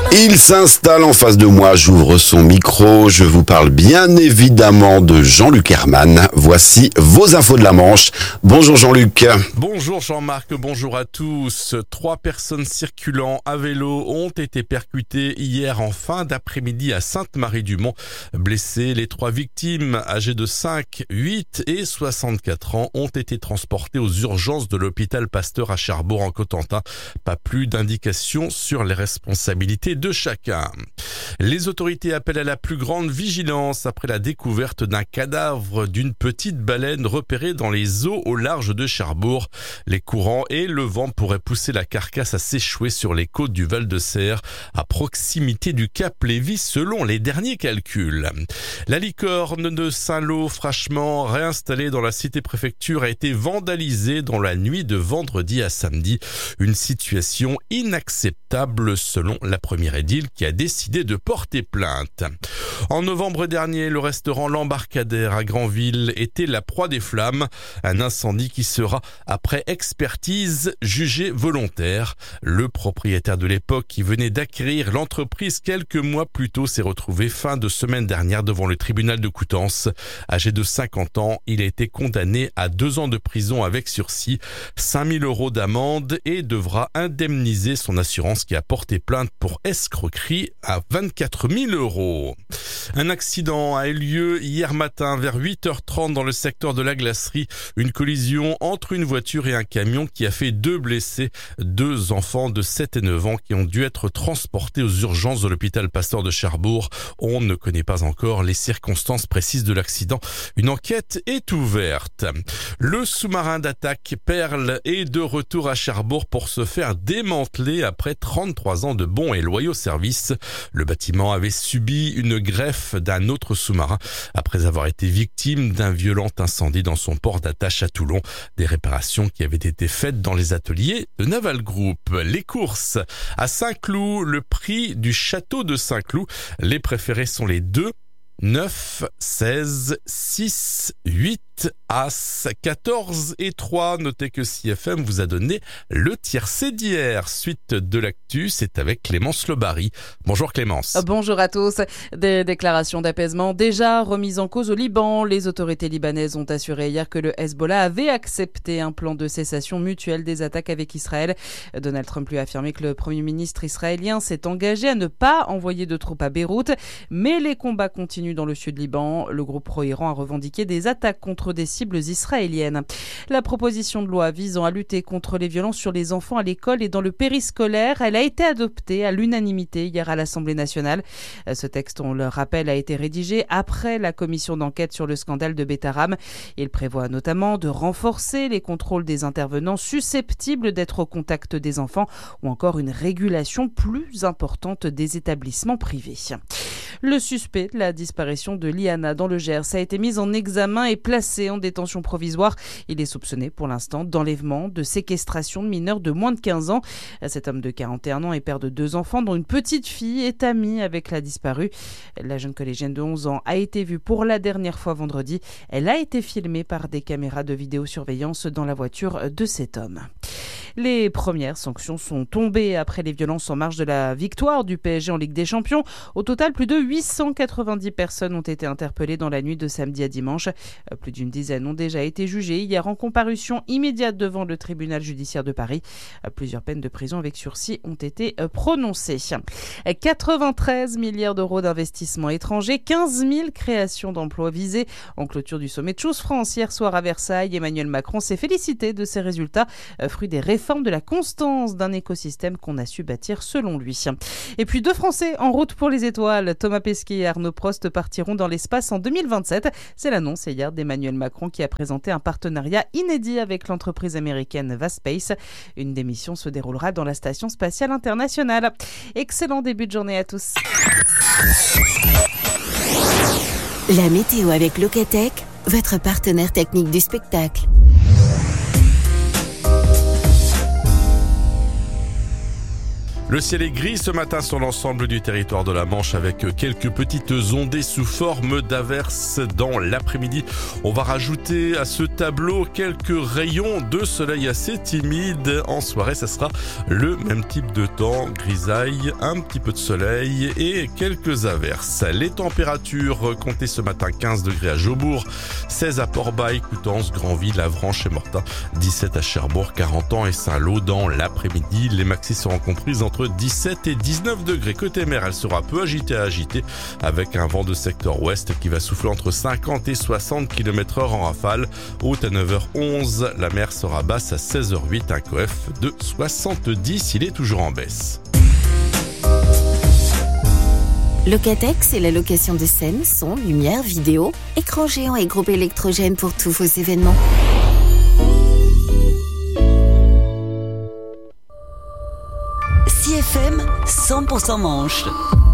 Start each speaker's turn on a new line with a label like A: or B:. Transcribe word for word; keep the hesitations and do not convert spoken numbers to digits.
A: Il s'installe en face de moi, j'ouvre son micro, je vous parle bien évidemment de Jean-Luc Herman. Voici vos infos de la Manche. Bonjour Jean-Luc.
B: Bonjour Jean-Marc, bonjour à tous. Trois personnes circulant à vélo ont été percutées hier en fin d'après-midi à Sainte-Marie-du-Mont. Blessées, les trois victimes âgées de cinq, huit et soixante-quatre ans ont été transportées aux urgences de l'hôpital Pasteur à Cherbourg en Cotentin. Pas plus d'indications sur les responsabilités de chacun. Les autorités appellent à la plus grande vigilance après la découverte d'un cadavre d'une petite baleine repérée dans les eaux au large de Cherbourg. Les courants et le vent pourraient pousser la carcasse à s'échouer sur les côtes du Val-de-Serre, à proximité du Cap Lévis selon les derniers calculs. La licorne de Saint-Lô, fraîchement réinstallée dans la cité-préfecture, a été vandalisée dans la nuit de vendredi à samedi. Une situation inacceptable selon la première édile qui a décidé de porter plainte. En novembre dernier, le restaurant L'Embarcadère à Granville était la proie des flammes. Un incendie qui sera, après expertise, jugé volontaire. Le propriétaire de l'époque qui venait d'acquérir l'entreprise quelques mois plus tôt s'est retrouvé fin de semaine dernière devant le tribunal de Coutances. Âgé de cinquante ans, il a été condamné à deux ans de prison avec sursis, cinq mille euros d'amende et devra indemniser son assurance qui a porté plainte pour escroquerie à vingt-quatre mille euros. Un accident a eu lieu hier matin vers huit heures trente dans le secteur de la Glacerie. Une collision entre une voiture et un camion qui a fait deux blessés, deux enfants de sept et neuf ans qui ont dû être transportés aux urgences de l'hôpital Pasteur de Cherbourg. On ne connaît pas encore les circonstances précises de l'accident. Une enquête est ouverte. Le sous-marin d'attaque Perle est de retour à Cherbourg pour se faire démanteler après trente-trois ans de bons et loyaux services. Le bâtiment avait subi une greffe d'un autre sous-marin après avoir été victime d'un violent incendie dans son port d'attache à Toulon. Des réparations qui avaient été faites dans les ateliers de Naval Group. Les courses à Saint-Cloud, le prix du château de Saint-Cloud. Les préférés sont les deux, neuf, seize, six, huit, As, quatorze et trois. Notez que C F M vous a donné le tiercé d'hier. Suite de l'actu, c'est avec Clémence Lebary. Bonjour Clémence.
C: Bonjour à tous. Des déclarations d'apaisement déjà remises en cause au Liban. Les autorités libanaises ont assuré hier que le Hezbollah avait accepté un plan de cessation mutuelle des attaques avec Israël. Donald Trump lui a affirmé que le Premier ministre israélien s'est engagé à ne pas envoyer de troupes à Beyrouth. Mais les combats continuent dans le sud Liban. Le groupe pro-Iran a revendiqué des attaques contre des cibles israéliennes. La proposition de loi visant à lutter contre les violences sur les enfants à l'école et dans le périscolaire, elle a été adoptée à l'unanimité hier à l'Assemblée nationale. Ce texte, on le rappelle, a été rédigé après la commission d'enquête sur le scandale de Betaram. Il prévoit notamment de renforcer les contrôles des intervenants susceptibles d'être au contact des enfants ou encore une régulation plus importante des établissements privés. Le suspect de la disparition de Liana dans le Gers a été mis en examen et placé en détention provisoire. Il est soupçonné pour l'instant d'enlèvement, de séquestration de mineurs de moins de quinze ans. Cet homme de quarante et un ans est père de deux enfants dont une petite fille est amie avec la disparue. La jeune collégienne de onze ans a été vue pour la dernière fois vendredi. Elle a été filmée par des caméras de vidéosurveillance dans la voiture de cet homme. Les premières sanctions sont tombées après les violences en marge de la victoire du P S G en Ligue des Champions. Au total, plus de huit cent quatre-vingt-dix personnes ont été interpellées dans la nuit de samedi à dimanche. Plus d'une dizaine ont déjà été jugées hier en comparution immédiate devant le tribunal judiciaire de Paris. Plusieurs peines de prison avec sursis ont été prononcées. quatre-vingt-treize milliards d'euros d'investissements étrangers, quinze mille créations d'emplois visées. En clôture du sommet de Choose France hier soir à Versailles, Emmanuel Macron s'est félicité de ces résultats, fruit des réformes de la constance d'un écosystème qu'on a su bâtir selon lui. Et puis deux Français en route pour les étoiles. Thomas Pesquet et Arnaud Prost partiront dans l'espace en deux mille vingt-sept. C'est l'annonce hier d'Emmanuel Macron qui a présenté un partenariat inédit avec l'entreprise américaine Vaspace. Une des missions se déroulera dans la Station spatiale internationale. Excellent début de journée à tous.
D: La météo avec Locatech, votre partenaire technique du spectacle.
B: Le ciel est gris ce matin sur l'ensemble du territoire de la Manche avec quelques petites ondées sous forme d'averses dans l'après-midi. On va rajouter à ce tableau quelques rayons de soleil assez timides. En soirée, ça sera le même type de temps, grisaille, un petit peu de soleil et quelques averses. Les températures comptées ce matin quinze degrés à Jaubourg, seize à Port-Bail, Coutances, Granville, Avranches et Mortain, dix-sept à Cherbourg, Carentan et Saint-Lô dans l'après-midi. Les maxis seront comprises entre dix-sept et dix-neuf degrés. Côté mer, elle sera peu agitée à agitée avec un vent de secteur ouest qui va souffler entre cinquante et soixante kilomètres heure en rafale. Haute à neuf heures onze, la mer sera basse à seize heures huit, un coef de soixante-dix. Il est toujours en baisse.
D: Locatech, c'est la location de scène, son, lumière, vidéo, écran géant et groupe électrogène pour tous vos événements.
E: C F M cent pour cent Manche.